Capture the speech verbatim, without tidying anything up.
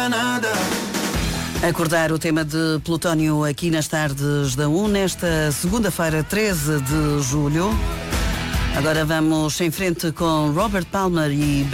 Acordar o tema de Plutónio aqui nas tardes da U, nesta segunda-feira, treze de julho. Agora vamos em frente com Robert Palmer e